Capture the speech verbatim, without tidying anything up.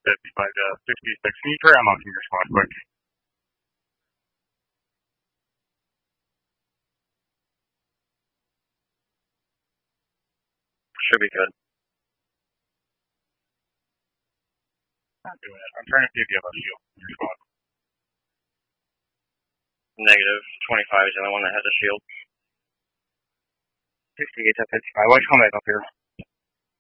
fifty-five to sixty-six. Can you try unlocking your squad quick? Should be good. Not doing it. I'm trying to see if you have a shield in your squad. Negative. twenty-five is the only one that has a shield. sixty-eight to fifty-five. Watch come back up here.